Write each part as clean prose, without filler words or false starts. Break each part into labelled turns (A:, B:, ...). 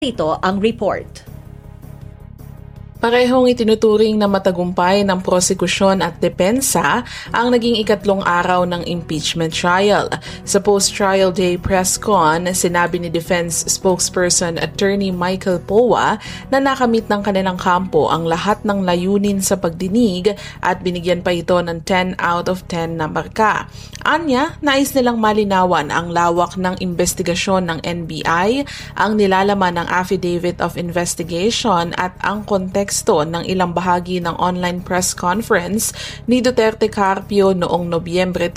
A: Ito ang report.
B: Parehong itinuturing na matagumpay ng prosekusyon at depensa ang naging ikatlong araw ng impeachment trial. Sa post-trial day press con, sinabi ni Defense Spokesperson Attorney Michael Powa na nakamit ng kanilang kampo ang lahat ng layunin sa pagdinig at binigyan pa ito ng 10 out of 10 na marka. Anya, nais nilang malinawan ang lawak ng investigasyon ng NBI, ang nilalaman ng Affidavit of Investigation at ang konteksto ng ilang bahagi ng online press conference ni Duterte Carpio noong Nobyembre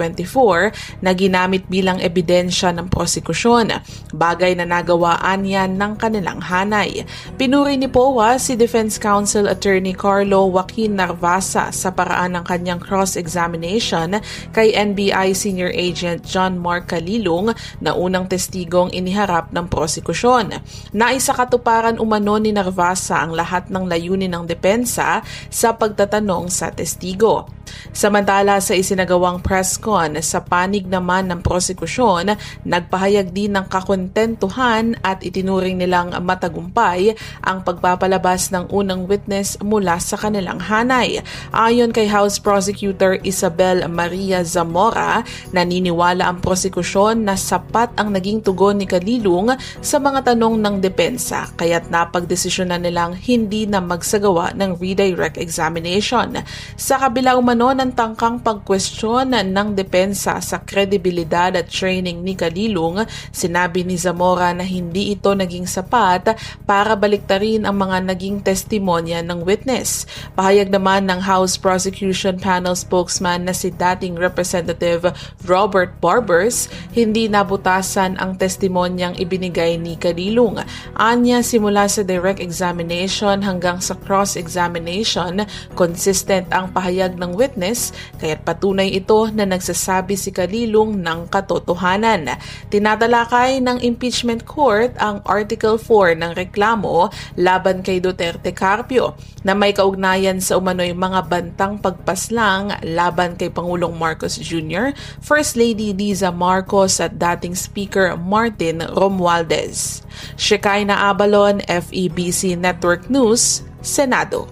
B: 2024 na ginamit bilang ebidensya ng prosekusyon, bagay na nagawaan yan ng kanilang hanay. Pinuri ni Powa si Defense Counsel Attorney Carlo Joaquin Narvasa sa paraan ng kanyang cross-examination kay NBI Senior Agent John Mark Calilong na unang testigong iniharap ng prosekusyon. Naisakatuparan umano ni Narvasa ang lahat ng layunin ng depensa sa pagtatanong sa testigo. Samantala sa isinagawang press con, sa panig naman ng prosekusyon, nagpahayag din ng kakontentuhan at itinuring nilang matagumpay ang pagpapalabas ng unang witness mula sa kanilang hanay. Ayon kay House Prosecutor Isabel Maria Zamora, naniniwala ang prosekusyon na sapat ang naging tugon ni Calilong sa mga tanong ng depensa, kaya't napagdesisyonan nilang hindi na magsagawa ng redirect examination. Sa kabila umano ng tangkang pagkwestiyon ng depensa sa kredibilidad at training ni Calilong, sinabi ni Zamora na hindi ito naging sapat para baliktarin ang mga naging testimonya ng witness. Pahayag naman ng House Prosecution Panel spokesman na si dating Representative Robert Barbers, hindi nabutasan ang testimonyang ibinigay ni Calilong. Anya, simula sa direct examination hanggang sa cross-examination, consistent ang pahayag ng witness, kaya't patunay ito na nagsasabi si Calilong ng katotohanan. Tinatalakay ng impeachment court ang Article 4 ng reklamo laban kay Duterte Carpio na may kaugnayan sa umano'y mga bantang pagpaslang laban kay Pangulong Marcos Jr., First Lady Liza Marcos at dating Speaker Martin Romualdez. Shekinah Abalon, FEBC Network News, Senado.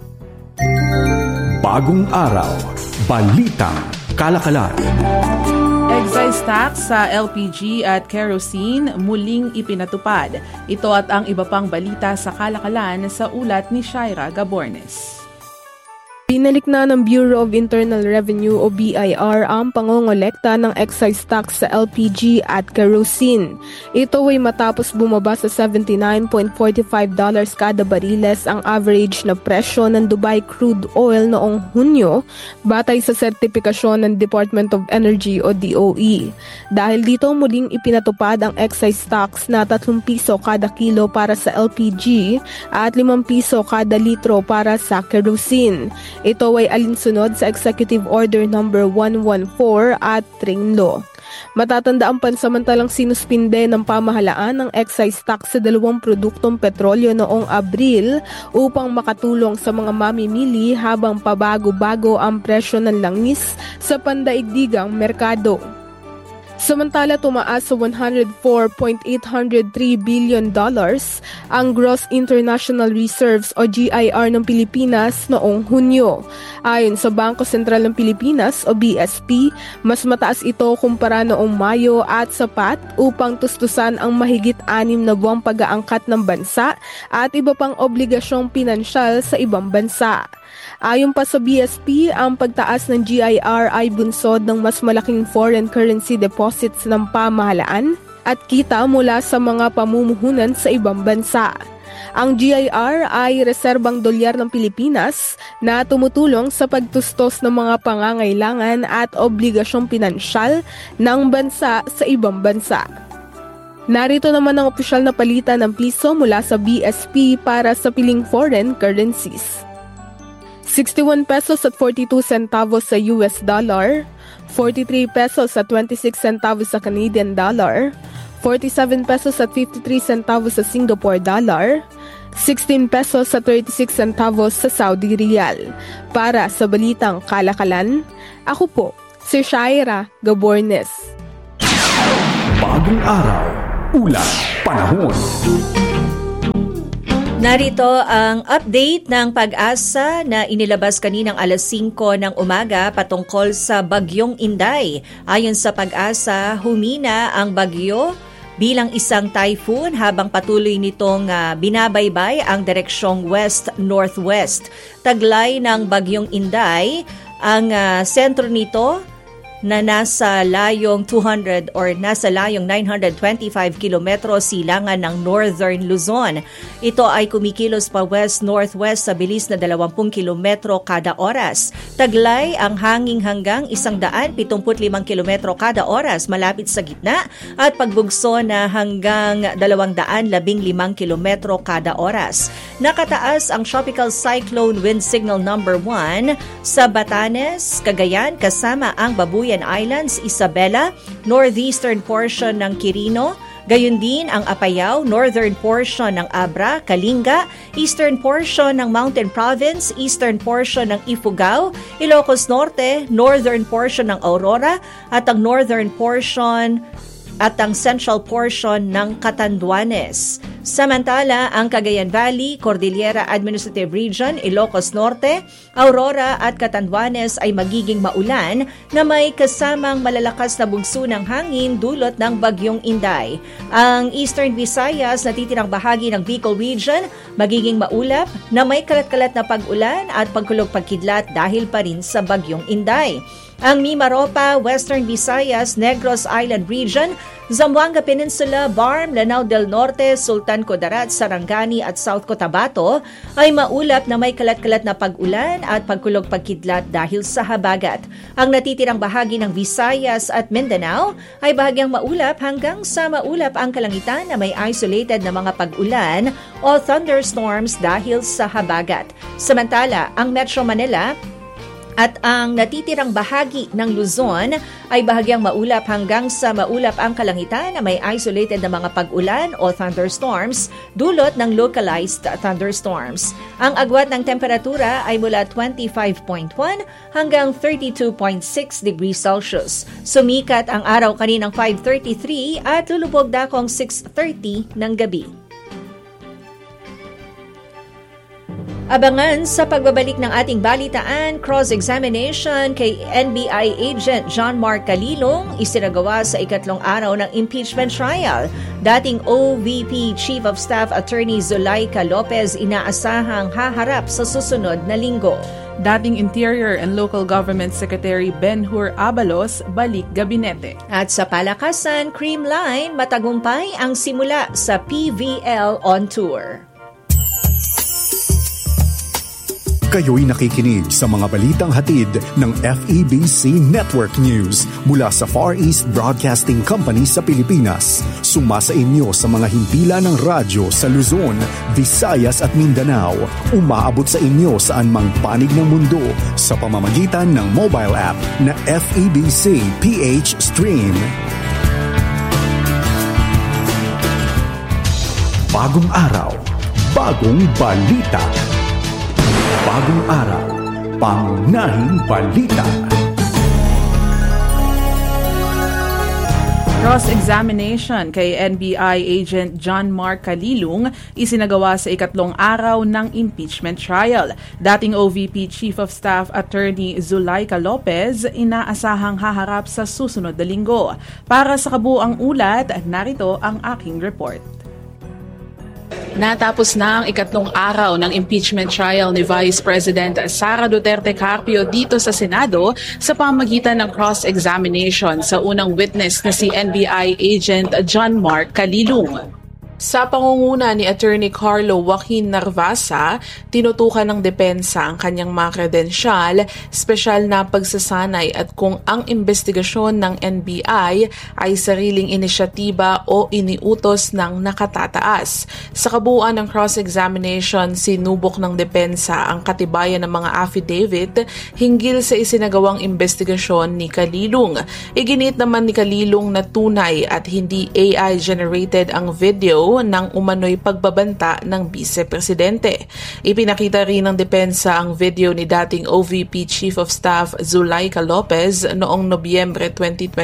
C: Bagong araw, balitang kalakalan.
B: Excise tax sa LPG at kerosene muling ipinatupad. Ito at ang iba pang balita sa kalakalan sa ulat ni Shaira Gabornes.
D: Binalik na ng Bureau of Internal Revenue o BIR ang pangongolekta ng excise tax sa LPG at kerosene. Ito ay matapos bumaba sa $79.45 kada bariles ang average na presyo ng Dubai crude oil noong Hunyo batay sa sertipikasyon ng Department of Energy o DOE. Dahil dito muling ipinatupad ang excise tax na 3 piso kada kilo para sa LPG at 5 piso kada litro para sa kerosene. Ito ay alinsunod sa Executive Order No. 114 at Trinlo. Matatandaan pansamantalang sinuspinde ng pamahalaan ng excise tax sa 2 produktong petrolyo noong Abril upang makatulong sa mga mamimili habang pabago-bago ang presyo ng langis sa pandaigdigang merkado. Samantala tumaas sa $104.803 billion ang Gross International Reserves o GIR ng Pilipinas noong Hunyo. Ayon sa Bangko Sentral ng Pilipinas o BSP, mas mataas ito kumpara noong Mayo at sapat upang tustusan ang mahigit 6 na buwang pag-aangkat ng bansa at iba pang obligasyong pinansyal sa ibang bansa. Ayon pa sa BSP, ang pagtaas ng GIR ay bunsod ng mas malaking foreign currency deposits ng pamahalaan at kita mula sa mga pamumuhunan sa ibang bansa. Ang GIR ay reserbang dolyar ng Pilipinas na tumutulong sa pagtustos ng mga pangangailangan at obligasyong pinansyal ng bansa sa ibang bansa. Narito naman ang opisyal na palitan ng piso mula sa BSP para sa piling foreign currencies. 61 pesos at 42 centavos sa US dollar, 43 pesos at 26 centavos sa Canadian dollar, 47 pesos at 53 centavos sa Singapore dollar, 16 pesos at 36 centavos sa Saudi Riyal. Para sa Balitang Kalakalan, ako po, si Shaira Gabornes.
C: Bagong araw, ulat, panahon.
A: Narito ang update ng Pag-asa na inilabas kaninang alas 5 ng umaga patungkol sa Bagyong Inday. Ayon sa Pag-asa, humina ang bagyo bilang isang typhoon habang patuloy nitong binabaybay ang direksyong west-northwest. Taglay ng Bagyong Inday, ang sentro nito na nasa layong 925 kilometro silangan ng Northern Luzon. Ito ay kumikilos pa west-northwest sa bilis na 20 kilometro kada oras. Taglay ang hangin hanggang 175 kilometro kada oras malapit sa gitna at pagbugso na hanggang 215 kilometro kada oras. Nakataas ang Tropical Cyclone Wind Signal number 1 sa Batanes, Cagayan kasama ang Babuyan Islands, Isabela, northeastern portion ng Quirino, gayon din ang Apayao, northern portion ng Abra, Kalinga, eastern portion ng Mountain Province, eastern portion ng Ifugao, Ilocos Norte, northern portion ng Aurora, at ang northern portion at ang central portion ng Catanduanes. Samantala, ang Cagayan Valley, Cordillera Administrative Region, Ilocos Norte, Aurora at Catanduanes ay magiging maulan na may kasamang malalakas na bugso ng hangin dulot ng Bagyong Inday. Ang Eastern Visayas, natitirang bahagi ng Bicol Region, magiging maulap na may kalat-kalat na pag-ulan at pagkulog-pagkidlat dahil pa rin sa Bagyong Inday. Ang Mimaropa, Western Visayas, Negros Island Region, Zamboanga Peninsula, Barm, Lanao del Norte, Sultan Kudarat, Sarangani at South Cotabato ay maulap na may kalat-kalat na pag-ulan at pagkulog-pagkidlat dahil sa habagat. Ang natitirang bahagi ng Visayas at Mindanao ay bahagyang maulap hanggang sa maulap ang kalangitan na may isolated na mga pag-ulan o thunderstorms dahil sa habagat. Samantala, ang Metro Manila at ang natitirang bahagi ng Luzon ay bahagyang maulap hanggang sa maulap ang kalangitan na may isolated na mga pag-ulan o thunderstorms dulot ng localized thunderstorms. Ang agwat ng temperatura ay mula 25.1 hanggang 32.6 degrees Celsius. Sumikat ang araw kaninang 5:33 at lulubog dakong 6:30 ng gabi. Abangan sa pagbabalik ng ating balitaan, cross-examination kay NBI Agent John Mark Calilong isinagawa sa ikatlong araw ng impeachment trial. Dating OVP Chief of Staff Attorney Zulaika Lopez inaasahang haharap sa susunod na linggo.
B: Dating Interior and Local Government Secretary Ben-Hur Abalos, balik gabinete.
A: At sa palakasan, Creamline, matagumpay ang simula sa PVL on Tour.
C: Kayo'y nakikinig sa mga balitang hatid ng FEBC Network News mula sa Far East Broadcasting Company sa Pilipinas. Sumasa inyo sa mga himpilan ng radyo sa Luzon, Visayas at Mindanao. Umaabot sa inyo saan mang panig ng mundo sa pamamagitan ng mobile app na FEBC PH Stream. Bagong araw, bagong balita. Bagong araw, pangunahing balita.
B: Cross-examination kay NBI Agent John Mark Calilong isinagawa sa ikatlong araw ng impeachment trial. Dating OVP Chief of Staff Attorney Zulaika Lopez inaasahang haharap sa susunod na linggo. Para sa kabuuang ulat, narito ang aking report. Natapos na ang ikatlong araw ng impeachment trial ni Vice President Sara Duterte Carpio dito sa Senado sa pamamagitan ng cross-examination sa unang witness na si NBI Agent John Mark Calilong. Sa pangunguna ni Attorney Carlo Joaquin Narvasa, tinutukan ng depensa ang kanyang mga kredensyal, espesyal na pagsasanay at kung ang investigasyon ng NBI ay sariling inisyatiba o iniutos ng nakatataas. Sa kabuuan ng cross-examination, sinubok ng depensa ang katibayan ng mga affidavit hinggil sa isinagawang investigasyon ni Calilong. Iginit naman ni Calilong na tunay at hindi AI-generated ang video issue ng umano'y pagbabanta ng Vice-Presidente. Ipinakita rin ng depensa ang video ni dating OVP Chief of Staff Zulaika Lopez noong Nobyembre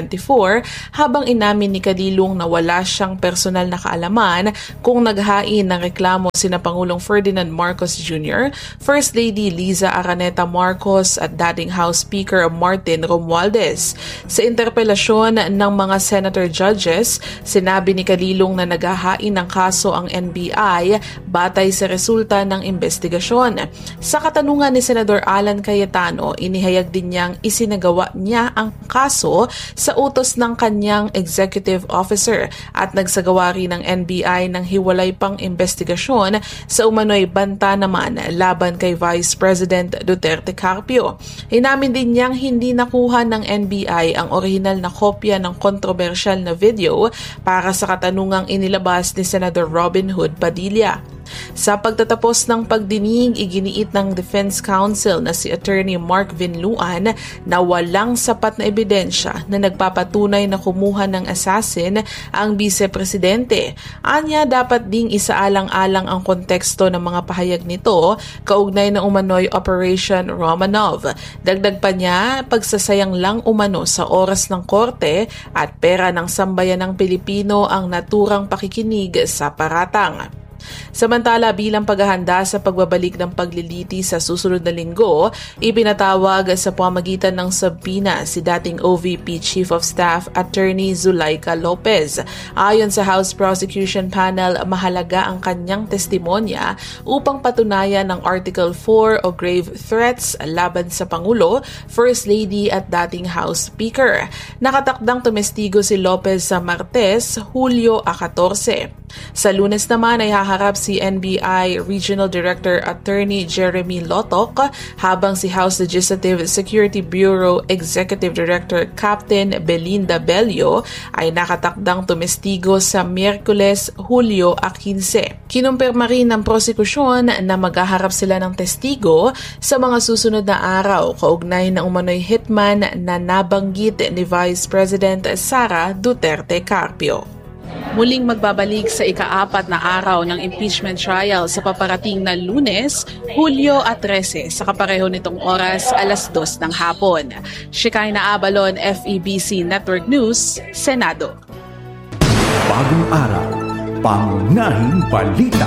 B: 2024 habang inamin ni Kadilong na wala siyang personal na kaalaman kung naghain ng reklamo sina Pangulong Ferdinand Marcos Jr., First Lady Liza Araneta Marcos at dating House Speaker Martin Romualdez. Sa interpelasyon ng mga senator judges, sinabi ni Kadilong na naghahain ng kaso ang NBI batay sa resulta ng investigasyon. Sa katanungan ni Senador Alan Cayetano, inihayag din niyang isinagawa niya ang kaso sa utos ng kanyang executive officer at nagsagawa rin ng NBI ng hiwalay pang investigasyon sa umano'y banta naman laban kay Vice President Duterte Carpio. Inamin din niyang hindi nakuha ng NBI ang orihinal na kopya ng kontrobersyal na video para sa katanungang inilabas ni Senator Robin Hood Padilla. Sa pagtatapos ng pagdinig, iginiit ng Defense Counsel na si Attorney Mark Vinluan na walang sapat na ebidensya na nagpapatunay na kumuha ng assassin ang Vice-Presidente. Anya, dapat ding isaalang-alang ang konteksto ng mga pahayag nito kaugnay ng umano'y Operation Romanov. Dagdag pa niya, pagsasayang lang umano sa oras ng korte at pera ng sambayanang Pilipino ang naturang pakikinig sa paratang. Samantala, bilang paghahanda sa pagbabalik ng pagliliti sa susunod na linggo, ipinatawag sa pamamagitan ng subpoena si dating OVP Chief of Staff Attorney Zulaika Lopez. Ayon sa House Prosecution Panel, mahalaga ang kanyang testimonya upang patunayan ang Article 4 o grave threats laban sa Pangulo, First Lady at dating House Speaker. Nakatakdang tumestigo si Lopez sa Martes, Hulyo 14. Sa Lunes naman ay haharap si NBI Regional Director Attorney Jeremy Lotok habang si House Legislative Security Bureau Executive Director Captain Belinda Bello ay nakatakdang tumestigo sa Miyerkules, Hulyo 15. Kinumpirma rin ng prosekusyon na maghaharap sila ng testigo sa mga susunod na araw kaugnay ng umano'y hitman na nabanggit ni Vice President Sara Duterte Carpio. Muling magbabalik sa ika-4 na araw ng impeachment trial sa paparating na Lunes, Hulyo 13 sa kapareho nitong oras, alas 2 ng hapon. Shekinah Abalon, FEBC Network News, Senado.
C: Bagong araw, pangunahing balita.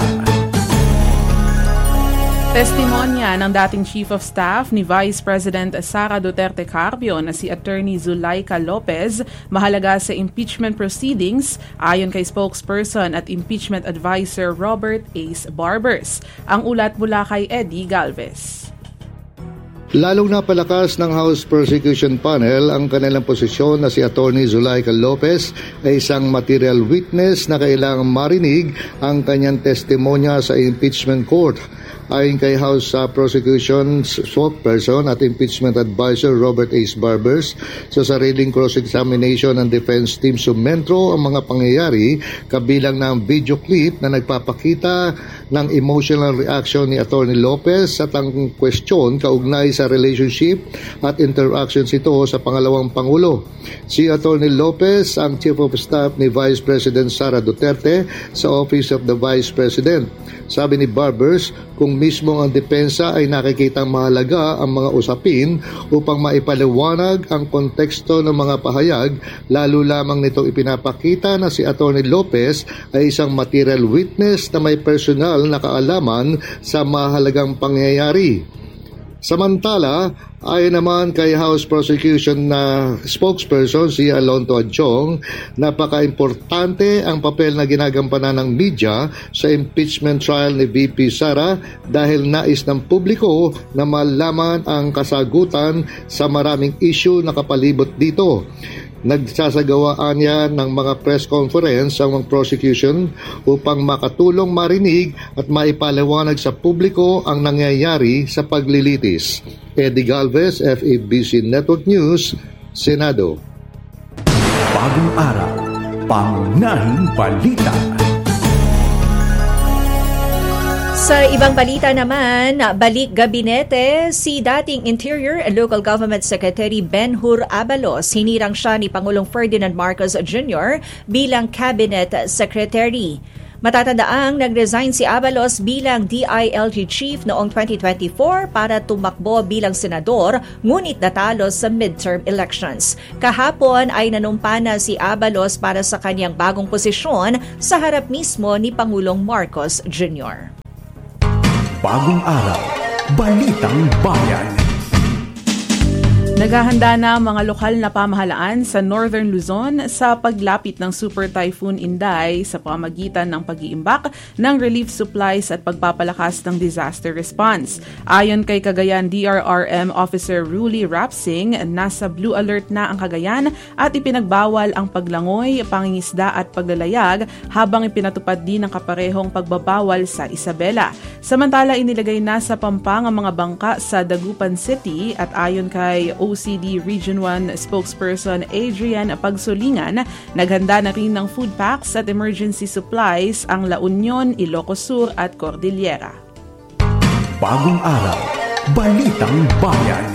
B: Testimonya ng dating Chief of Staff ni Vice President Sara Duterte Carpio na si Attorney Zulaika Lopez mahalaga sa impeachment proceedings ayon kay spokesperson at impeachment advisor Robert Ace Barbers. Ang ulat mula kay Eddie Galvez.
E: Lalong napalakas ng House Prosecution Panel ang kanilang posisyon na si Attorney Zulaika Lopez ay isang material witness na kailangang marinig ang kanyang testimonya sa impeachment court. Ayon kay House Prosecution spokesperson at impeachment advisor Robert Ace Barbers, sa sariling cross-examination ng defense team sumentro ang mga pangyayari kabilang ng video clip na nagpapakita ng emotional reaction ni Attorney Lopez at ang question kaugnay sa relationship at interactions ito sa pangalawang Pangulo. Si Attorney Lopez ang Chief of Staff ni Vice President Sara Duterte sa Office of the Vice President. Sabi ni Barbers, kung mismo ang depensa ay nakikitang mahalaga ang mga usapin upang maipaliwanag ang konteksto ng mga pahayag, lalo lamang nitong ipinapakita na si Attorney Lopez ay isang material witness na may personal na kaalaman sa mahalagang pangyayari. Samantala, ayon naman kay House Prosecution na spokesperson si Alonto Adjong, napaka-importante ang papel na ginagampanan ng media sa impeachment trial ni VP Sara dahil nais ng publiko na malaman ang kasagutan sa maraming issue na kapalibot dito. Nagsasagawaan niya ng mga press conference ang prosecution upang makatulong marinig at maipaliwanag sa publiko ang nangyayari sa paglilitis. Eddie Galvez, FEBC Network News, Senado.
C: Bagong araw, pangunahing balita.
A: Sa ibang balita naman, balik gabinete si dating Interior and Local Government Secretary Ben-Hur Abalos. Hinirang siya ni Pangulong Ferdinand Marcos Jr. bilang Cabinet Secretary. Matatandaang nag-resign si Abalos bilang DILG chief noong 2024 para tumakbo bilang senador, ngunit natalo sa midterm elections. Kahapon ay nanumpa na si Abalos para sa kanyang bagong posisyon sa harap mismo ni Pangulong Marcos Jr.
C: Bagong araw, Balitang Bayan.
B: Naghahanda na mga lokal na pamahalaan sa Northern Luzon sa paglapit ng Super Typhoon Inday sa pamamagitan ng pag-iimbak ng relief supplies at pagpapalakas ng disaster response. Ayon kay Cagayan DRRM Officer Ruli Rapsing, nasa blue alert na ang Cagayan at ipinagbawal ang paglangoy, pangingisda at paglalayag habang ipinatupad din ang kaparehong pagbabawal sa Isabela. Samantala, inilagay na sa Pampang ang mga bangka sa Dagupan City at ayon kay OCD Region 1 spokesperson Adrian Pagsolingan, naghanda na rin ng food packs at emergency supplies ang La Union, Ilocos Sur at Cordillera.
C: Bagong araw, Balitang Bayan.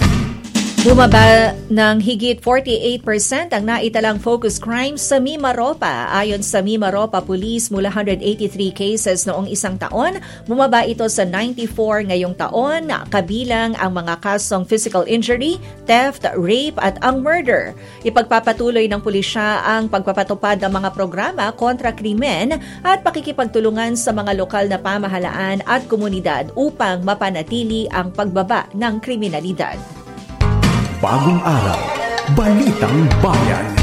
A: Bumaba ng higit 48% ang naitalang focus crimes sa Mimaropa. Ayon sa Mimaropa Police, mula 183 cases noong isang taon, bumaba ito sa 94 ngayong taon, kabilang ang mga kasong physical injury, theft, rape at ang murder. Ipagpapatuloy ng pulisya ang pagpapatupad ng mga programa kontra krimen at pakikipagtulungan sa mga lokal na pamahalaan at komunidad upang mapanatili ang pagbaba ng kriminalidad.
C: Bagong araw, Balitang Bayan.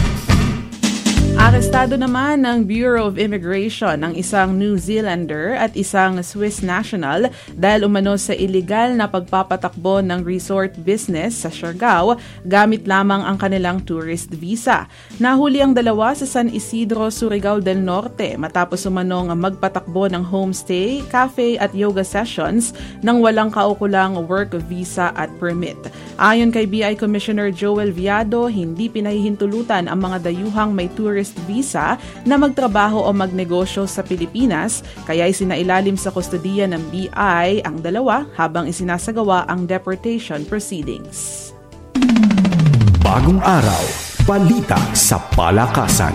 B: Arestado naman ng Bureau of Immigration ang isang New Zealander at isang Swiss national dahil umano sa illegal na pagpapatakbo ng resort business sa Siargao gamit lamang ang kanilang tourist visa. Nahuli ang dalawa sa San Isidro, Surigao del Norte matapos umanong magpatakbo ng homestay, cafe at yoga sessions nang walang kaukulang work visa at permit. Ayon kay BI Commissioner Joel Viado, hindi pinahihintulutan ang mga dayuhang may tourist visa na magtrabaho o magnegosyo sa Pilipinas, kaya isinailalim sa kustodiya ng BI ang dalawa habang isinasagawa ang deportation proceedings.
C: Bagong araw, balita sa palakasan.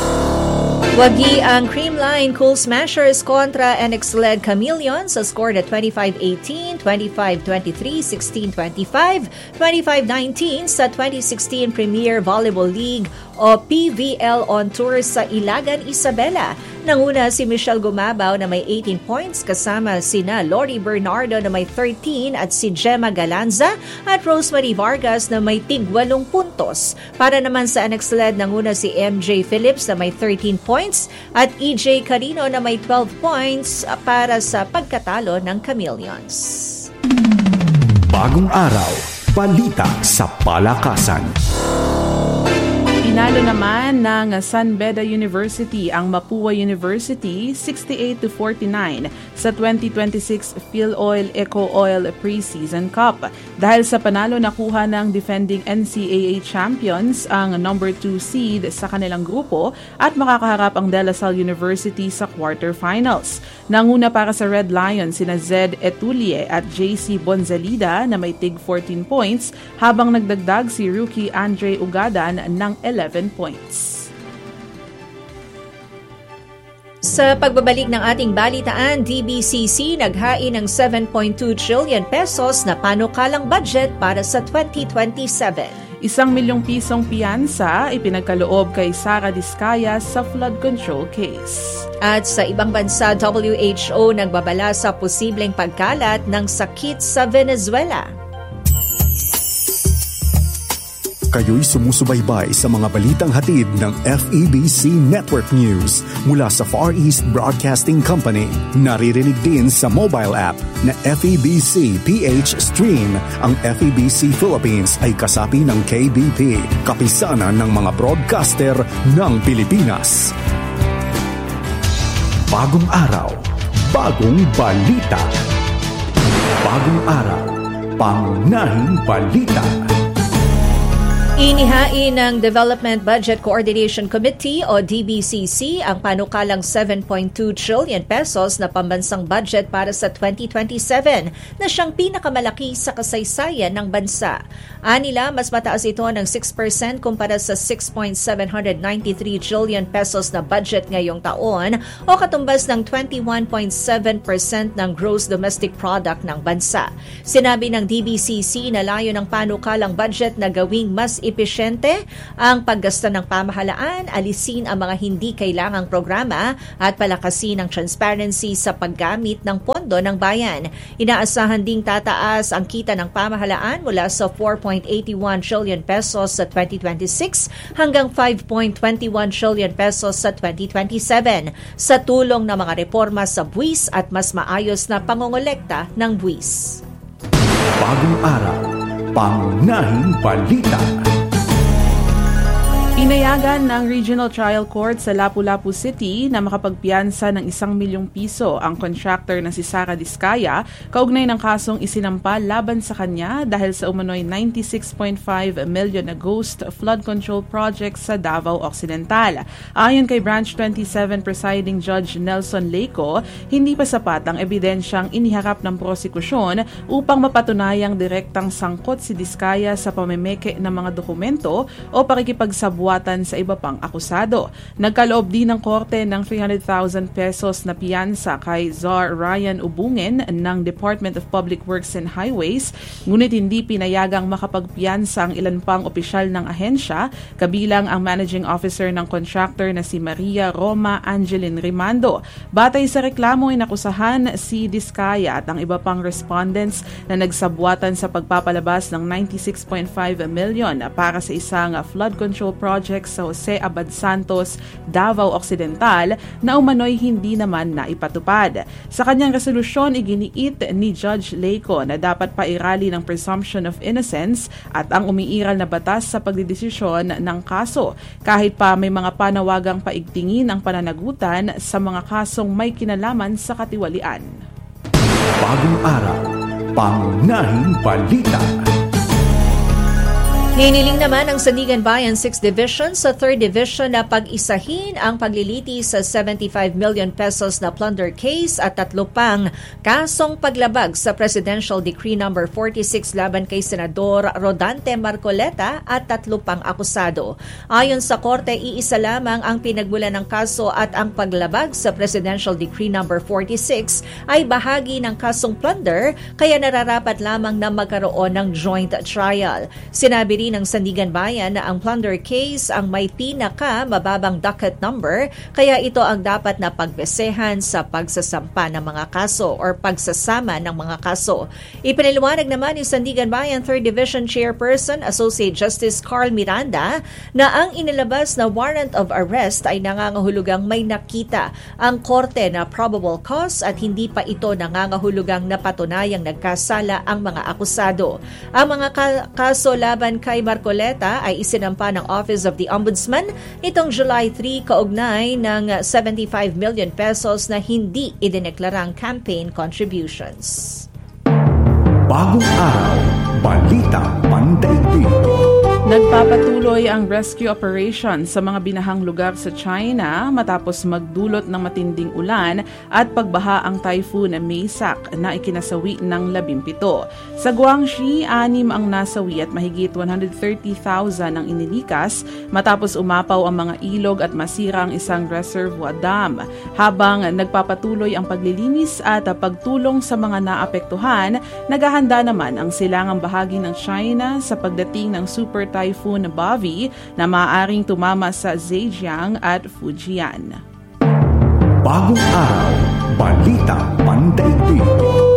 A: Wagi ang Creamline Cool Smashers kontra NX-led Chameleon sa score na 25-18, 25-23, 16-25, 25-19 sa 2016 Premier Volleyball League o PVL on tour sa Ilagan, Isabela. Nanguna si Michelle Gumabaw na may 18 points kasama sina Lori Bernardo na may 13 at si Gemma Galanza at Rosemary Vargas na may tig 8 puntos. Para naman sa NX-led, nanguna si MJ Phillips na may 13 points at EJ Carino na may 12 points para sa pagkatalo ng Chameleons.
C: Bagong araw, balita sa palakasan.
B: Pinalo naman ng San Beda University ang Mapua University 68-49 sa 2026 PhilOil Eco Oil Preseason Cup. Dahil sa panalo nakuha ng defending NCAA champions ang number 2 seed sa kanilang grupo at makakaharap ang De La Salle University sa quarterfinals. Nanguna para sa Red Lions sina Zed Etulie at JC Bonzalida na may tig 14 points habang nagdagdag si rookie Andre Ugadan ng 11 points.
A: Sa pagbabalik ng ating balitaan, DBCC naghain ng 7.2 trillion pesos na panukalang budget para sa 2027.
B: 1 milyong pisong piyansa ipinagkaloob kay Sara Diskaya sa flood control case.
A: At sa ibang bansa, WHO nagbabala sa posibleng pagkalat ng sakit sa Venezuela.
C: Kayo'y sumusubaybay sa mga balitang hatid ng FEBC Network News mula sa Far East Broadcasting Company. Naririnig din sa mobile app na FEBC PH Stream. Ang FEBC Philippines ay kasapi ng KBP, kapisanan ng mga broadcaster ng Pilipinas. Bagong araw, bagong balita. Bagong araw, pangunahing balita.
A: Inihain ng Development Budget Coordination Committee o DBCC ang panukalang 7.2 trillion pesos na pambansang budget para sa 2027 na siyang pinakamalaki sa kasaysayan ng bansa. Anila, mas mataas ito ng 6% kumpara sa 6.793 trillion pesos na budget ngayong taon o katumbas ng 21.7% ng gross domestic product ng bansa. Sinabi ng DBCC na layo ng panukalang budget na gawing mas epesyente ang paggasta ng pamahalaan, alisin ang mga hindi kailangang programa at palakasin ang transparency sa paggamit ng pondo ng bayan. Inaasahan ding tataas ang kita ng pamahalaan mula sa 4.81 trillion pesos sa 2026 hanggang 5.21 trillion pesos sa 2027 sa tulong ng mga reforma sa buwis at mas maayos na pangongolekta ng buwis.
C: Bagong araw, pangunahing balita.
B: Inayagan ng Regional Trial Court sa Lapu-Lapu City na makapagpiyansa ng 1 milyong piso ang contractor na si Sara Diskaya kaugnay ng kasong isinampa laban sa kanya dahil sa umano'y 96.5 million na ghost flood control project sa Davao Occidental. Ayon kay Branch 27 Presiding Judge Nelson Leco, hindi pa sapat ang ebidensyang iniharap ng prosekusyon upang mapatunayang direktang sangkot si Diskaya sa pamemeke ng mga dokumento o pakikipagsabuatan sa iba pang akusado. Nagkaloob din ng korte ng 300,000 pesos na piyansa kay Czar Ryan Ubungen ng Department of Public Works and Highways, ngunit hindi pinayagang makapagpiyansa ang ilan pang opisyal ng ahensya, kabilang ang managing officer ng contractor na si Maria Roma Angeline Rimando. Batay sa reklamo, inakusahan si Diskaya at ang iba pang respondents na nagsabuatan sa pagpapalabas ng 96.5 million para sa isang flood control project sa Jose Abad Santos, Davao Occidental na umano'y hindi naman naipatupad. Sa kanyang resolusyon, iginiit ni Judge Leco na dapat pairali ng presumption of innocence at ang umiiral na batas sa pagdidesisyon ng kaso, kahit pa may mga panawagang paigtingin ang pananagutan sa mga kasong may kinalaman sa katiwalian.
C: Bagong araw, pangunahing balita.
A: Hiniling naman ng Sandigan Bayan 6th Division sa 3rd Division na pag-isahin ang pagliliti sa 75 million pesos na plunder case at 3 pang kasong paglabag sa Presidential Decree No. 46 laban kay Senador Rodante Marcoleta at 3 pang akusado. Ayon sa korte, iisa lamang ang pinagmulan ng kaso at ang paglabag sa Presidential Decree No. 46 ay bahagi ng kasong plunder kaya nararapat lamang na magkaroon ng joint trial. Sinabi ng Sandigan Bayan na ang plunder case ang may pinaka-mababang docket number kaya ito ang dapat na pagbesehan sa pagsasampa ng mga kaso or pagsasama ng mga kaso. Ipinaliwanag naman ni Sandigan Bayan 3rd Division Chairperson Associate Justice Carl Miranda na ang inilabas na warrant of arrest ay nangangahulugang may nakita ang korte na probable cause at hindi pa ito nangangahulugang napatunayang nagkasala ang mga akusado. Ang mga kaso laban kay Marcoleta ay isinampa ng Office of the Ombudsman nitong July 3 kaugnay ng 75 million pesos na hindi idineklarang campaign contributions.
C: Bagong araw, balita pandaigdig.
B: Nagpapatuloy ang rescue operation sa mga binahang lugar sa China matapos magdulot ng matinding ulan at pagbaha ang typhoon Maysak na ikinasawi ng 17. Sa Guangxi, 6 ang nasawi at mahigit 130,000 ang inilikas matapos umapaw ang mga ilog at masira ang isang reservoir dam. Habang nagpapatuloy ang paglilinis at pagtulong sa mga naapektuhan, naghahanda naman ang silangang bahagi ng China sa pagdating ng Super Typhoon Bovie na maaaring tumama sa Zhejiang at Fujian.
C: Bagong araw, balita pandaigdig.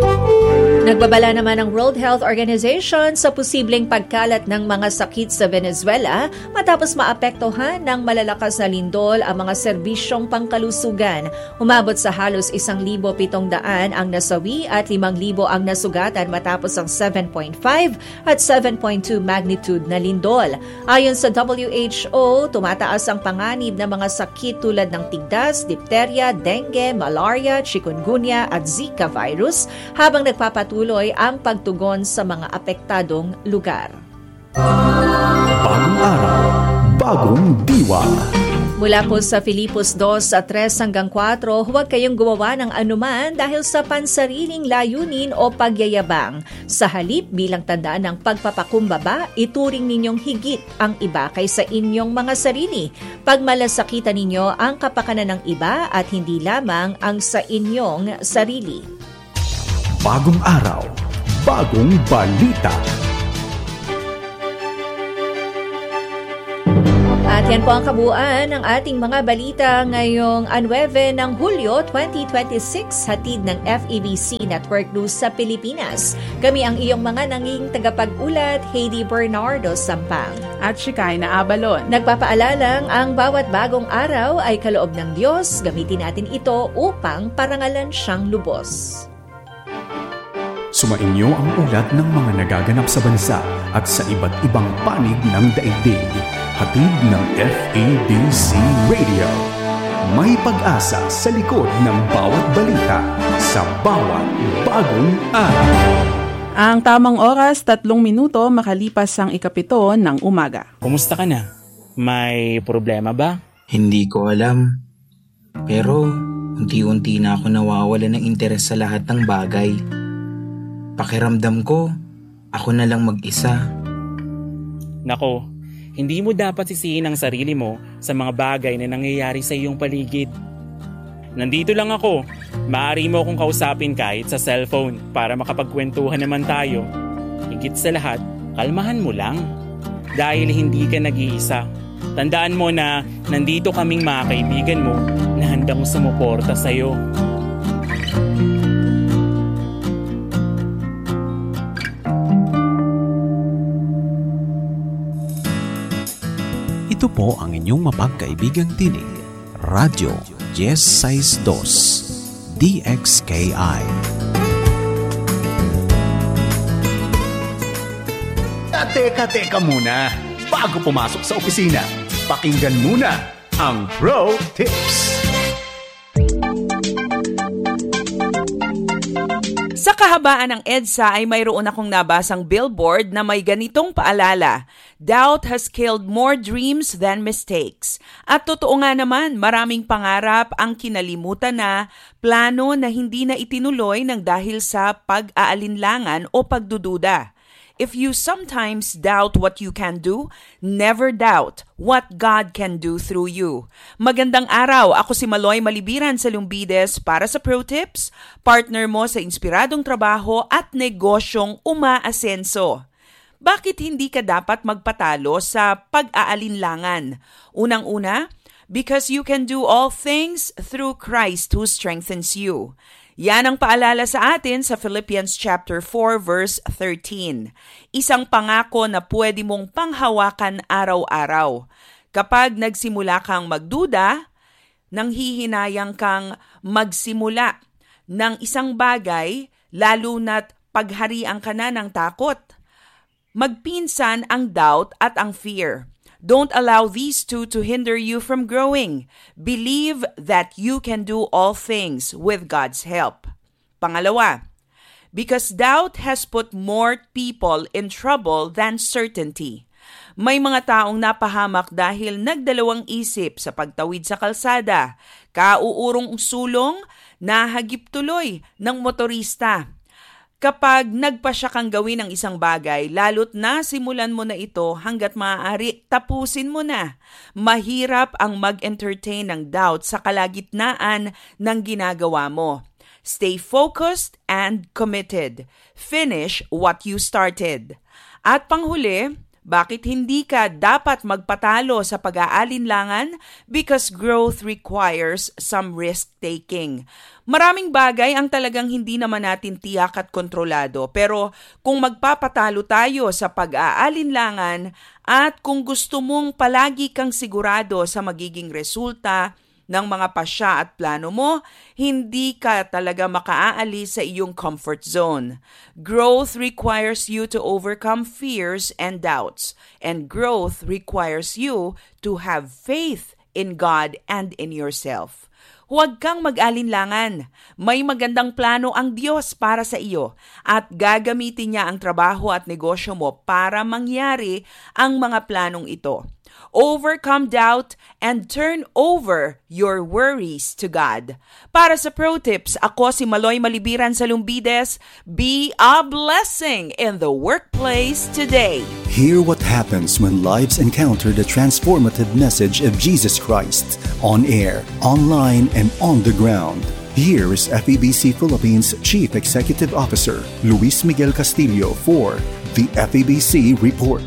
A: Nagbabala naman ang World Health Organization sa posibleng pagkalat ng mga sakit sa Venezuela matapos maapektuhan ng malalakas na lindol ang mga serbisyong pangkalusugan. Umabot sa halos 1,700 ang nasawi at 5,000 ang nasugatan matapos ang 7.5 at 7.2 magnitude na lindol. Ayon sa WHO, tumataas ang panganib ng mga sakit tulad ng tigdas, dipterya, dengue, malaria, chikungunya at Zika virus habang nagpapatuloy ang pagtugon sa mga apektadong lugar.
C: bagong araw, bagong diwa.
A: Mula po sa Filipos 2:3-4, huwag kayong gumawa ng anuman dahil sa pansariling layunin o pagyayabang. Sa halip bilang tandaan ng pagpapakumbaba, ituring ninyong higit ang iba kaysa inyong mga sarili. Pagmalasakitan ninyo ang kapakanan ng iba at hindi lamang ang sa inyong sarili.
C: Bagong araw, bagong balita.
A: At yan po ang kabuuan ng ating mga balita ngayong 9 ng Hulyo 2026, hatid ng FEBC Network News sa Pilipinas. Kami ang iyong mga nanging tagapag-ulat, Heidi Bernardo Sampang.
B: At Shekinah Abalon.
A: Nagpapaalalang ang bawat bagong araw ay kaloob ng Diyos. Gamitin natin ito upang parangalan siyang lubos.
C: Sumainyo ang ulat ng mga nagaganap sa bansa at sa iba't ibang panig ng daigdig. Hatid ng FEBC Radio. May pag-asa sa likod ng bawat balita sa bawat bagong araw.
B: Ang tamang oras, 3 minuto makalipas ang 7 ng umaga.
F: Kumusta ka na? May problema ba?
G: Hindi ko alam. Pero unti-unti na ako nawawala ng interes sa lahat ng bagay. Pakiramdam ko, ako na lang mag-isa.
F: Nako, hindi mo dapat sisihin ang sarili mo sa mga bagay na nangyayari sa iyong paligid. Nandito lang ako. Maaari mo akong kausapin kahit sa cellphone para makapagkwentuhan naman tayo. Higit sa lahat, kalmahan mo lang. Dahil hindi ka nag-iisa. Tandaan mo na nandito kaming mga kaibigan mo na handang sumuporta sa iyo.
H: Ito po ang inyong mapagkaibigang tinig, Radyo 1062, DXKI.
C: Teka muna. Bago pumasok sa opisina, pakinggan muna ang Pro Tips.
I: Sa kahabaan ng EDSA ay mayroon akong nabasang billboard na may ganitong paalala, "Doubt has killed more dreams than mistakes." At totoo nga naman, maraming pangarap ang kinalimutan na, plano na hindi na itinuloy ng dahil sa pag-aalinlangan o pagdududa. If you sometimes doubt what you can do, never doubt what God can do through you. Magandang araw, ako si Maloy Malibiran sa Lumbides para sa Pro Tips, partner mo sa inspiradong trabaho at negosyong umaasenso. Bakit hindi ka dapat magpatalo sa pag-aalinlangan? Unang-una, because you can do all things through Christ who strengthens you. Yan ang paalala sa atin sa Philippians chapter 4 verse 13. Isang pangako na pwede mong panghawakan araw-araw. Kapag nagsimula kang magduda, nanghihinayang kang magsimula ng isang bagay, lalo na't pagharian ka na ng takot. Magpinsan ang doubt at ang fear. Don't allow these two to hinder you from growing. Believe that you can do all things with God's help. Pangalawa, because doubt has put more people in trouble than certainty. May mga taong napahamak dahil nagdalawang isip sa pagtawid sa kalsada, kauurong sulong, nahagip tuloy ng motorista. Kapag nagpasya kang gawin ang isang bagay, lalo't nasimulan mo na ito hanggat maaari, tapusin mo na. Mahirap ang mag-entertain ng doubt sa kalagitnaan ng ginagawa mo. Stay focused and committed. Finish what you started. At panghuli, bakit hindi ka dapat magpatalo sa pag-aalinlangan? Because growth requires some risk-taking. Maraming bagay ang talagang hindi naman natin tiyak at kontrolado. Pero kung magpapatalo tayo sa pag-aalinlangan at kung gusto mong palagi kang sigurado sa magiging resulta ng mga pasya at plano mo, hindi ka talaga makaaalis sa iyong comfort zone. Growth requires you to overcome fears and doubts. And growth requires you to have faith in God and in yourself. Huwag kang mag-alinlangan. May magandang plano ang Diyos para sa iyo at gagamitin niya ang trabaho at negosyo mo para mangyari ang mga planong ito. Overcome doubt and turn over your worries to God. Para sa Pro Tips, ako si Maloy Malibiran sa Lumbides. Be a blessing in the workplace today.
C: Hear what happens when lives encounter the transformative message of Jesus Christ on air, online, and on the ground. Here is FEBC Philippines Chief Executive Officer Luis Miguel Castillo for the FEBC Report.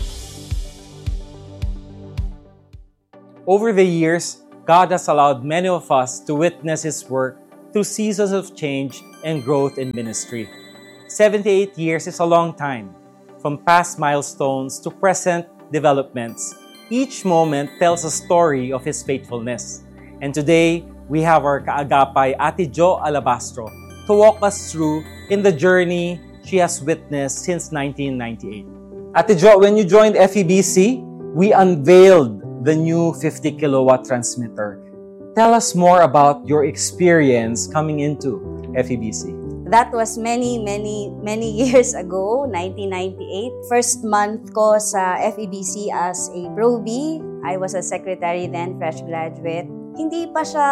J: Over the years, God has allowed many of us to witness His work through seasons of change and growth in ministry. 78 years is a long time. From past milestones to present developments, each moment tells a story of His faithfulness. And today, we have our kaagapay Ate Jo Alabastro to walk us through in the journey she has witnessed since 1998. Ate Jo, when you joined FEBC, we unveiled the new 50 kilowatt transmitter. Tell us more about your experience coming into FEBC.
K: That was many years ago, 1998. First month ko sa FEBC as a Pro B. I was a secretary then, fresh graduate. Hindi pa siya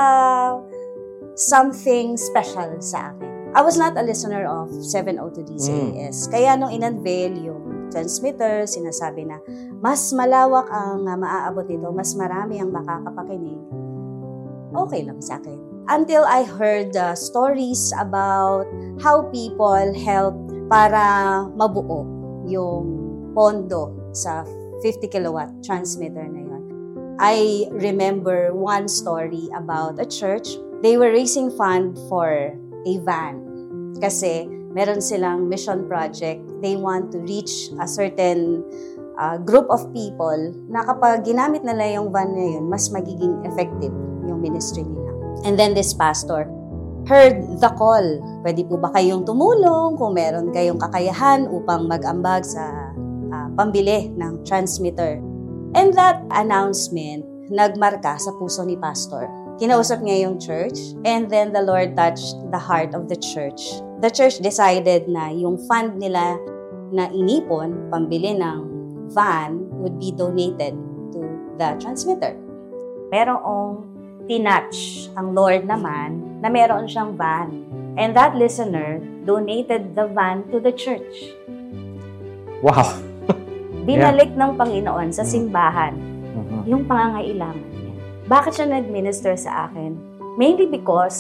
K: something special sa akin. I was not a listener of 702 DZAS. Kaya nung in-unveil yung transmitter, sinasabi na mas malawak ang maaabot nito, mas marami ang makakapakinig, okay lang sa akin. Until I heard stories about how people help para mabuo yung pondo sa 50 kilowatt transmitter na yun. I remember one story about a church. They were raising fund for a van kasi meron silang mission project. They want to reach a certain group of people na kapag ginamit nila yung van na yun, mas magiging effective yung ministry nila. And then this pastor heard the call. Pwede po ba kayong tumulong kung meron kayong kakayahan upang mag-ambag sa pambili ng transmitter? And that announcement nagmarka sa puso ni pastor. Kinausap niya yung church, and then the Lord touched the heart of the church. The church decided na yung fund nila na inipon, pambili ng van, would be donated to the transmitter. Merong tinatch ang Lord naman na meron siyang van. And that listener donated the van to the church.
J: Wow!
K: Binalik ng Panginoon sa simbahan yung pangangailangan niya. Bakit siya nag-minister sa akin? Mainly because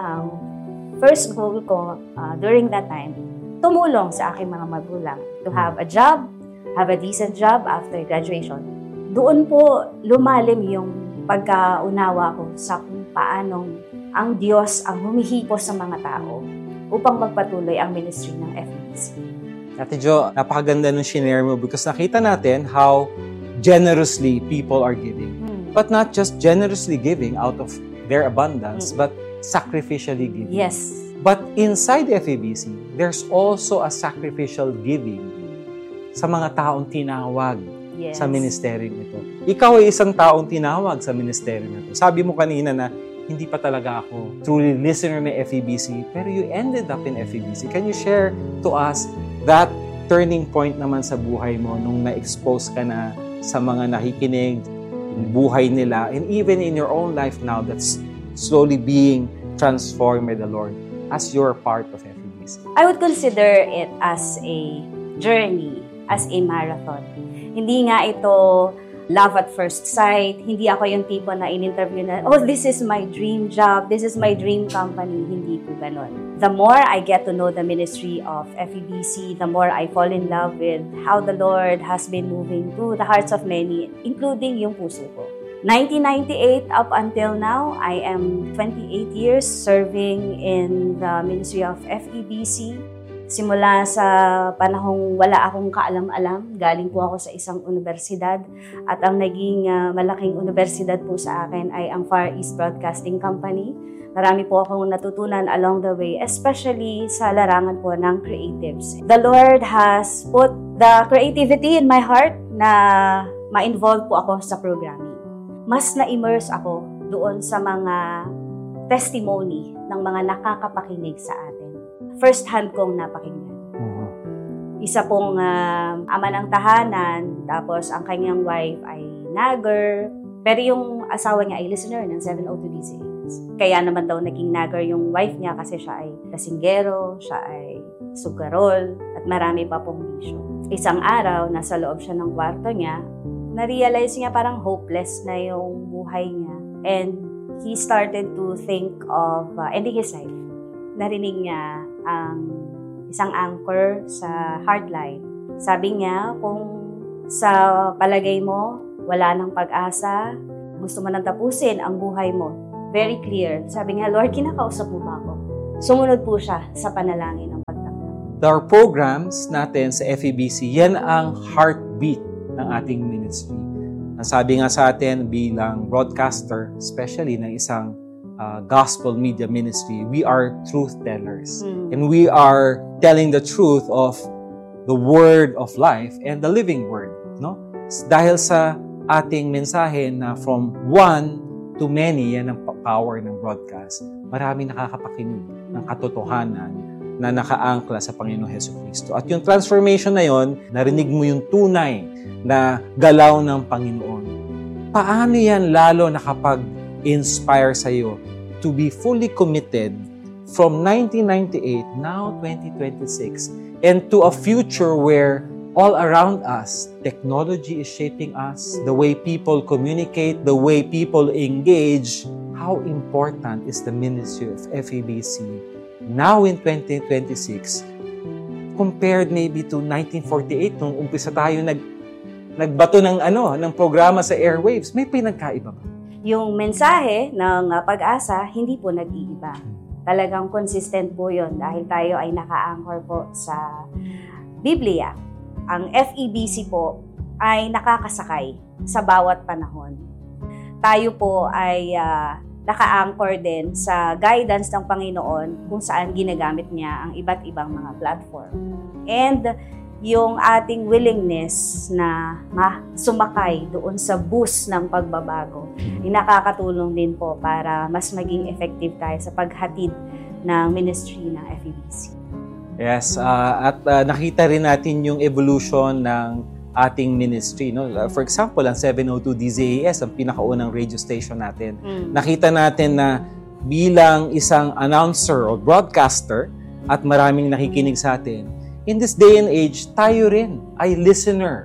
K: first goal ko during that time, tumulong sa aking mga magulang to have a job, have a decent job after graduation. Doon po lumalim yung pagkaunawa ko sa kung paanong ang Diyos ang humihipo sa mga tao upang magpatuloy ang ministry ng FEBC.
J: Ate Jo, napakaganda nung shinare mo because nakita natin how generously people are giving. But not just generously giving out of their abundance, but sacrificially giving.
K: Yes.
J: But inside FEBC, there's also a sacrificial giving sa mga taong tinawag sa ministeryong ito. Ikaw ay isang taong tinawag sa ministeryong ito. Sabi mo kanina na hindi pa talaga ako truly listener ng FEBC, pero you ended up in FEBC. Can you share to us that turning point naman sa buhay mo nung na-expose ka na sa mga nakikinig, yung buhay nila, and even in your own life now that's slowly being transformed by the Lord as you're part of FEBC?
K: I would consider it as a journey, as a marathon. Hindi nga ito love at first sight. Hindi ako yung tipo na in-interview na, oh, this is my dream job, this is my dream company. Hindi po ganon. The more I get to know the ministry of FEBC, the more I fall in love with how the Lord has been moving through the hearts of many, including yung puso ko. 1998 up until now, I am 28 years serving in the ministry of FEBC. Simula sa panahong wala akong kaalam-alam, galing po ako sa isang universidad at ang naging malaking universidad po sa akin ay ang Far East Broadcasting Company. Marami po akong natutunan along the way, especially sa larangan po ng creatives. The Lord has put the creativity in my heart na ma-involve po ako sa programming. Mas na-immerse ako doon sa mga testimony ng mga nakakapakinig sa atin. First hand kong napakinggan. Isa pong ama ng tahanan, tapos ang kanyang wife ay nagger, pero yung asawa niya ay listener ng 702 DZAS. Kaya naman daw naging nagger yung wife niya kasi siya ay lasinggero, siya ay sugarol, at marami pa pong bisyo. Isang araw, nasa loob siya ng kwarto niya, na-realize niya parang hopeless na yung buhay niya. And he started to think of ending his life. Narinig niya ang isang anchor sa Heartline. Sabi niya, kung sa palagay mo, wala nang pag-asa, gusto mo nang tapusin ang buhay mo. Very clear. Sabi niya, Lord, kinakausap mo ba ako? Sumunod po siya sa panalangin ng pagtanggap.
J: Our programs natin sa FEBC, yan ang heartbeat ng ating ministry. Sabi nga sa atin bilang broadcaster, especially ng isang gospel media ministry, we are truth tellers. And we are telling the truth of the word of life and the living word. No? Dahil sa ating mensahe na from one to many, yan ang power ng broadcast. Maraming nakakapakinig ng katotohanan na nakaangkla sa Panginoong Jesucristo. At yung transformation na yon, narinig mo yung tunay na galaw ng Panginoon. Paano yan lalo nakapag-inspire sa'yo to be fully committed from 1998, now 2026, and to a future where all around us, technology is shaping us, the way people communicate, the way people engage. How important is the ministry of FEBC now in 2026 compared maybe to 1948 nung umpisa tayo nagbato ng programa sa airwaves? May pinagkaiba ba?
K: Yung mensahe ng pag-asa, hindi po nag-iiba. Talagang consistent po yun dahil tayo ay naka-anchor po sa Biblia. Ang FEBC po ay nakakasakay sa bawat panahon. Tayo po ay naka-anchor din sa guidance ng Panginoon kung saan ginagamit niya ang iba't ibang mga platform. And yung ating willingness na sumakay doon sa bus ng pagbabago ay nakakatulong din po para mas maging effective tayo sa paghatid ng ministry ng FEBC.
J: Yes, at nakita rin natin yung evolution ng ating ministry. No? For example, ang 702 DZAS, ang pinakaunang radio station natin. Nakita natin na bilang isang announcer o broadcaster at maraming nakikinig sa atin, in this day and age, tayo rin ay listener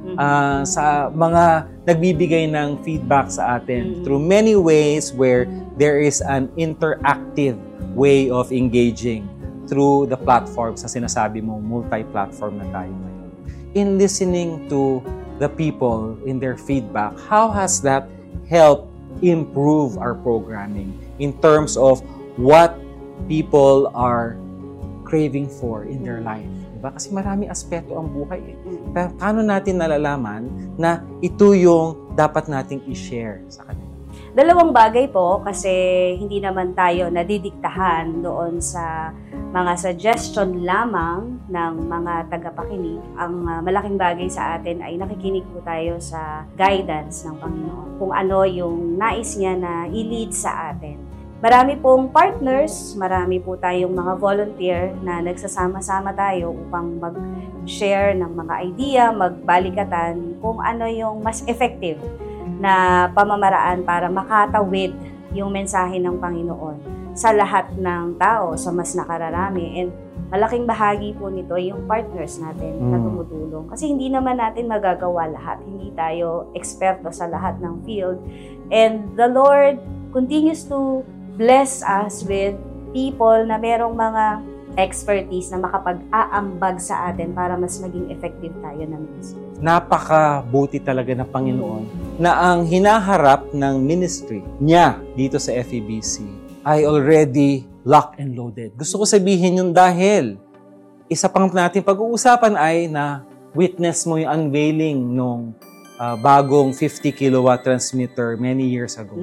J: sa mga nagbibigay ng feedback sa atin through many ways where there is an interactive way of engaging through the platforms na sinasabi mo, multi-platform na tayo ngayon. In listening to the people in their feedback, how has that helped improve our programming in terms of what people are craving for in their life? Diba? Kasi maraming aspeto ang buhay. Pero paano natin nalalaman na ito yung dapat nating i-share sa kanila?
K: Dalawang bagay po kasi hindi naman tayo nadidiktahan doon sa mga suggestion lamang ng mga tagapakinig. Ang malaking bagay sa atin ay nakikinig po tayo sa guidance ng Panginoon. Kung ano yung nais niya na i-lead sa atin. Marami pong partners, marami po tayong mga volunteer na nagsasama-sama tayo upang mag-share ng mga idea, magbalikatan kung ano yung mas effective na pamamaraan para makatawid yung mensahe ng Panginoon sa lahat ng tao, sa mas nakararami. And malaking bahagi po nito yung partners natin na tumutulong. Kasi hindi naman natin magagawa lahat. Hindi tayo eksperto sa lahat ng field. And the Lord continues to bless us with people na merong mga expertise na makapag-aambag sa atin para mas maging effective tayo ng ministry.
J: Napakabuti talaga ng Panginoon na ang hinaharap ng ministry niya dito sa FEBC ay already locked and loaded. Gusto ko sabihin yun dahil isa pang natin pag-uusapan ay na witness mo yung unveiling nung bagong 50 kilowatt transmitter many years ago.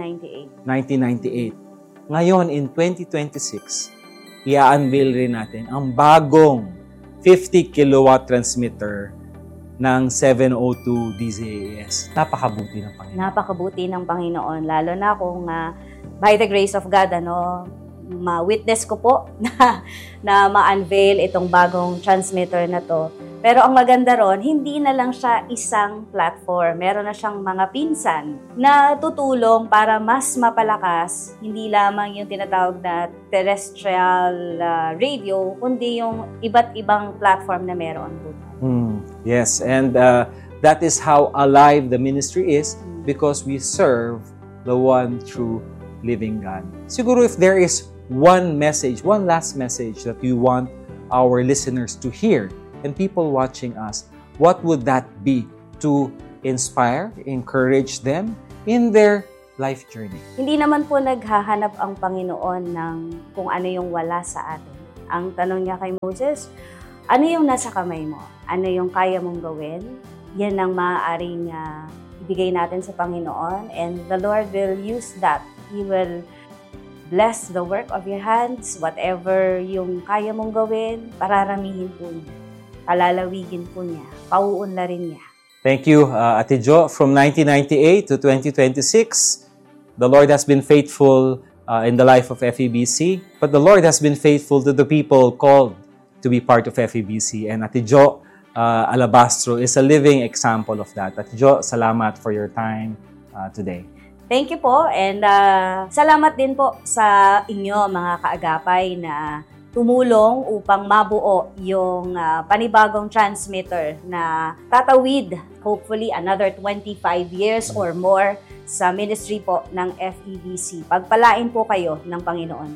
J: 1998. Ngayon, in 2026, i-unveil rin natin ang bagong 50 kilowatt transmitter ng 702 DZAS. Napakabuti ng Panginoon.
K: Napakabuti ng Panginoon, lalo na kung by the grace of God, ma-witness ko po na ma-unveil itong bagong transmitter na to. Pero ang maganda ron, hindi na lang siya isang platform. Meron na siyang mga pinsan na tutulong para mas mapalakas, hindi lamang yung tinatawag na terrestrial radio, kundi yung iba't ibang platform na meron po.
J: Yes, and that is how alive the ministry is because we serve the one true living God. Siguro if there is one last message that you want our listeners to hear and people watching us, what would that be to inspire, encourage them in their life journey?
K: Hindi naman po naghahanap ang Panginoon ng kung ano yung wala sa atin. Ang tanong niya kay Moses, ano yung nasa kamay mo? Ano yung kaya mong gawin? Yan ang maaaring ibigay natin sa Panginoon, and the Lord will use that. He will bless the work of your hands, whatever yung kaya mong gawin, pararamihin po niya. Palalawigin po niya, pauunlarin niya.
J: Thank you, Ate Jo. From 1998 to 2026, the Lord has been faithful in the life of FEBC, but the Lord has been faithful to the people called to be part of FEBC. And Ate Jo Alabastro is a living example of that. Ate Jo, salamat for your time today.
K: Thank you po, and salamat din po sa inyo mga kaagapay na tumulong upang mabuo yung panibagong transmitter na tatawid hopefully another 25 years or more sa ministry po ng FEBC. Pagpalain po kayo ng Panginoon.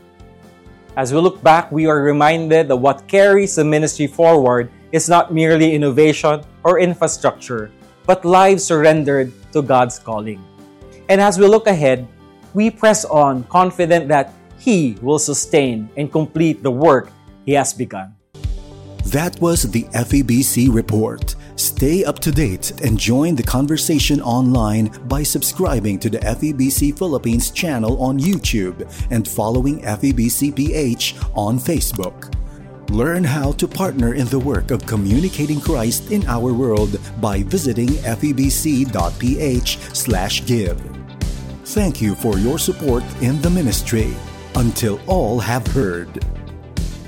J: As we look back, we are reminded that what carries the ministry forward is not merely innovation or infrastructure, but lives surrendered to God's calling. And as we look ahead, we press on confident that He will sustain and complete the work He has begun.
C: That was the FEBC Report. Stay up to date and join the conversation online by subscribing to the FEBC Philippines channel on YouTube and following FEBC PH on Facebook. Learn how to partner in the work of communicating Christ in our world by visiting febc.ph/give. Thank you for your support in the ministry. Until all have heard.